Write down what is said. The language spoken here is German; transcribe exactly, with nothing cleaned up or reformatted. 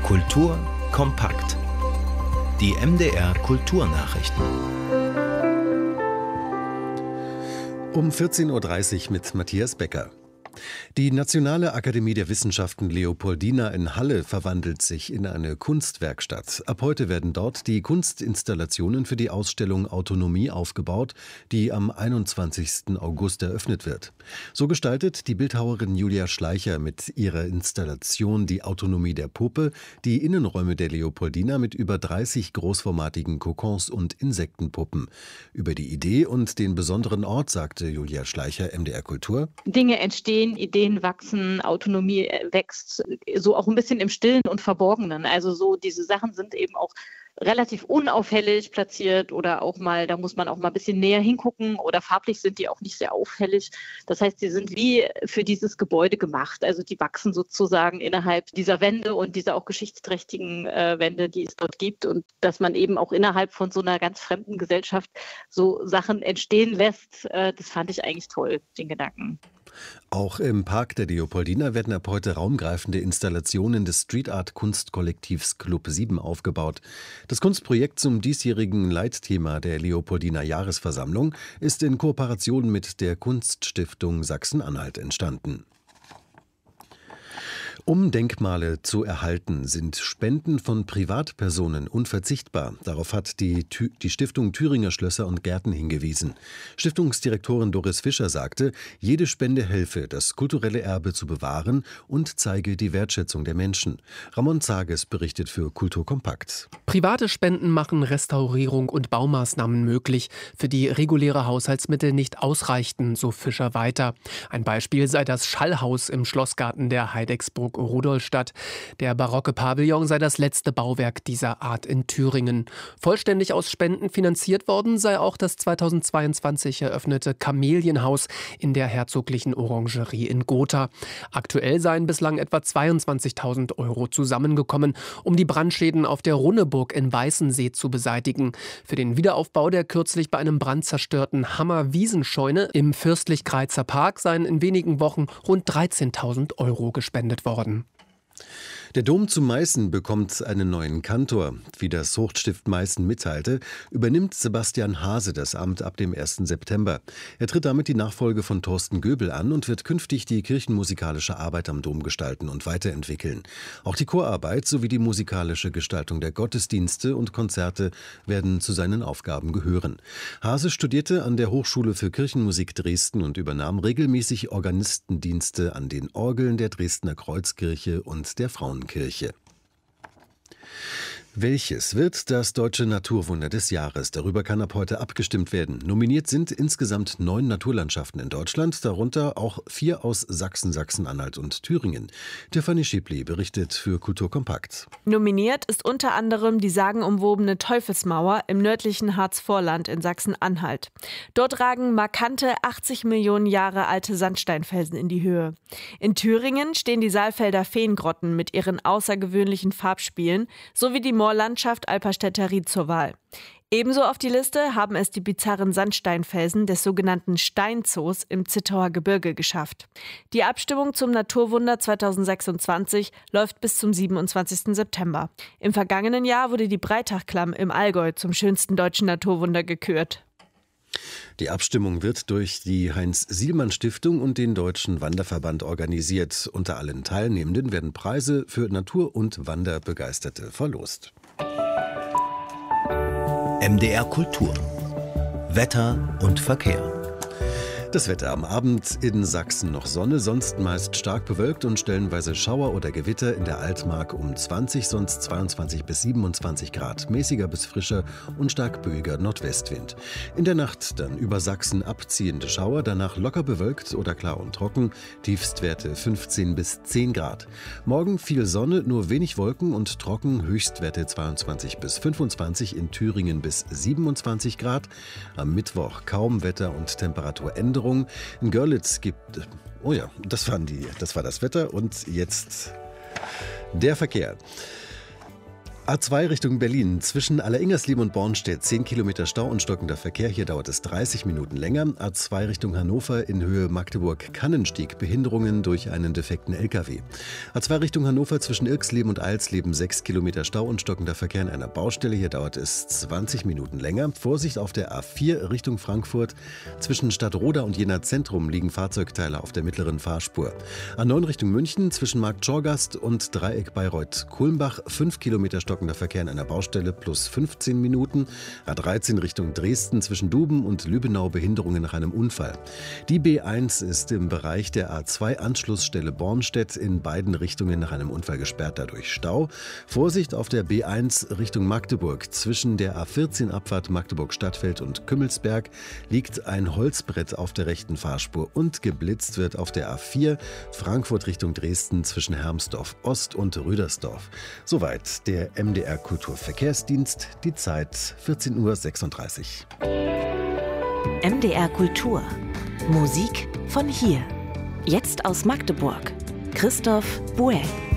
Kultur kompakt. Die M D R Kulturnachrichten. Um vierzehn Uhr dreißig mit Matthias Becker. Die Nationale Akademie der Wissenschaften Leopoldina in Halle verwandelt sich in eine Kunstwerkstatt. Ab heute werden dort die Kunstinstallationen für die Ausstellung Autonomie aufgebaut, die am einundzwanzigsten August eröffnet wird. So gestaltet die Bildhauerin Julia Schleicher mit ihrer Installation Die Autonomie der Puppe die Innenräume der Leopoldina mit über dreißig großformatigen Kokons und Insektenpuppen. Über die Idee und den besonderen Ort sagte Julia Schleicher M D R Kultur: Dinge entstehen, Ideen wachsen, Autonomie wächst, so auch ein bisschen im Stillen und Verborgenen. Also so diese Sachen sind eben auch relativ unauffällig platziert oder auch mal, da muss man auch mal ein bisschen näher hingucken oder farblich sind die auch nicht sehr auffällig. Das heißt, die sind wie für dieses Gebäude gemacht. Also die wachsen sozusagen innerhalb dieser Wände und dieser auch geschichtsträchtigen äh, Wände, die es dort gibt, und dass man eben auch innerhalb von so einer ganz fremden Gesellschaft so Sachen entstehen lässt, äh, das fand ich eigentlich toll, den Gedanken. Auch im Park der Leopoldina werden ab heute raumgreifende Installationen des Street Art Kunstkollektivs Club sieben aufgebaut. Das Kunstprojekt zum diesjährigen Leitthema der Leopoldina Jahresversammlung ist in Kooperation mit der Kunststiftung Sachsen-Anhalt entstanden. Um Denkmale zu erhalten, sind Spenden von Privatpersonen unverzichtbar. Darauf hat die, die Stiftung Thüringer Schlösser und Gärten hingewiesen. Stiftungsdirektorin Doris Fischer sagte, jede Spende helfe, das kulturelle Erbe zu bewahren und zeige die Wertschätzung der Menschen. Ramon Zages berichtet für Kultur kompakt. Private Spenden machen Restaurierung und Baumaßnahmen möglich, für die reguläre Haushaltsmittel nicht ausreichten, so Fischer weiter. Ein Beispiel sei das Schallhaus im Schlossgarten der Heidecksburg Rudolstadt. Der barocke Pavillon sei das letzte Bauwerk dieser Art in Thüringen. Vollständig aus Spenden finanziert worden sei auch das zweitausendzweiundzwanzig eröffnete Kamelienhaus in der Herzoglichen Orangerie in Gotha. Aktuell seien bislang etwa zweiundzwanzigtausend Euro zusammengekommen, um die Brandschäden auf der Runneburg in Weißensee zu beseitigen. Für den Wiederaufbau der kürzlich bei einem Brand zerstörten Hammer-Wiesenscheune im Fürstlich-Greizer Park seien in wenigen Wochen rund dreizehntausend Euro gespendet worden. Der Dom zu Meißen bekommt einen neuen Kantor. Wie das Hochstift Meißen mitteilte, übernimmt Sebastian Hase das Amt ab dem ersten September. Er tritt damit die Nachfolge von Thorsten Göbel an und wird künftig die kirchenmusikalische Arbeit am Dom gestalten und weiterentwickeln. Auch die Chorarbeit sowie die musikalische Gestaltung der Gottesdienste und Konzerte werden zu seinen Aufgaben gehören. Hase studierte an der Hochschule für Kirchenmusik Dresden und übernahm regelmäßig Organistendienste an den Orgeln der Dresdner Kreuzkirche und der Frauen Kirche. Welches wird das deutsche Naturwunder des Jahres? Darüber kann ab heute abgestimmt werden. Nominiert sind insgesamt neun Naturlandschaften in Deutschland, darunter auch vier aus Sachsen, Sachsen-Anhalt und Thüringen. Tiffany Schiebli berichtet für Kultur kompakt. Nominiert ist unter anderem die sagenumwobene Teufelsmauer im nördlichen Harzvorland in Sachsen-Anhalt. Dort ragen markante achtzig Millionen Jahre alte Sandsteinfelsen in die Höhe. In Thüringen stehen die Saalfelder Feengrotten mit ihren außergewöhnlichen Farbspielen sowie die Moorlandschaft Alperstädter Ried zur Wahl. Ebenso auf die Liste haben es die bizarren Sandsteinfelsen des sogenannten Steinzoos im Zittauer Gebirge geschafft. Die Abstimmung zum Naturwunder zweitausendsechsundzwanzig läuft bis zum siebenundzwanzigsten September. Im vergangenen Jahr wurde die Breitachklamm im Allgäu zum schönsten deutschen Naturwunder gekürt. Die Abstimmung wird durch die Heinz-Sielmann-Stiftung und den Deutschen Wanderverband organisiert. Unter allen Teilnehmenden werden Preise für Natur- und Wanderbegeisterte verlost. M D R Kultur. Wetter und Verkehr. Das Wetter: am Abend in Sachsen noch Sonne, sonst meist stark bewölkt und stellenweise Schauer oder Gewitter, in der Altmark um zwanzig, sonst zweiundzwanzig bis siebenundzwanzig Grad, mäßiger bis frischer und stark böiger Nordwestwind. In der Nacht dann über Sachsen abziehende Schauer, danach locker bewölkt oder klar und trocken, Tiefstwerte fünfzehn bis zehn Grad. Morgen viel Sonne, nur wenig Wolken und trocken, Höchstwerte zweiundzwanzig bis fünfundzwanzig, in Thüringen bis siebenundzwanzig Grad. Am Mittwoch kaum Wetter und Temperaturänderung. In Görlitz gibt, oh ja, das waren die, das war das Wetter und jetzt der Verkehr. A zwei Richtung Berlin. Zwischen Alleringerslieben und Bornstedt zehn Kilometer Stau und stockender Verkehr. Hier dauert es dreißig Minuten länger. A zwei Richtung Hannover in Höhe Magdeburg-Kannenstieg. Behinderungen durch einen defekten L K W. A zwei Richtung Hannover zwischen Irksleben und Eilsleben sechs Kilometer Stau und stockender Verkehr in einer Baustelle. Hier dauert es zwanzig Minuten länger. Vorsicht auf der A vier Richtung Frankfurt. Zwischen Stadtroda und Jena Zentrum liegen Fahrzeugteile auf der mittleren Fahrspur. A neun Richtung München zwischen Markt Schorgast und Dreieck Bayreuth-Kulmbach fünf Kilometer stockender Verkehr in einer Baustelle plus fünfzehn Minuten. A dreizehn Richtung Dresden zwischen Duben und Lübbenau Behinderungen nach einem Unfall. Die B eins ist im Bereich der A zwei Anschlussstelle Bornstedt in beiden Richtungen nach einem Unfall gesperrt, dadurch Stau. Vorsicht auf der B eins Richtung Magdeburg. Zwischen der A vierzehn Abfahrt Magdeburg-Stadtfeld und Kümmelsberg liegt ein Holzbrett auf der rechten Fahrspur und geblitzt wird auf der A vier Frankfurt Richtung Dresden zwischen Hermsdorf Ost und Rüdersdorf. Soweit der M D R Kulturverkehrsdienst, die Zeit vierzehn Uhr sechsunddreißig. M D R Kultur. Musik von hier. Jetzt aus Magdeburg. Christoph Buell.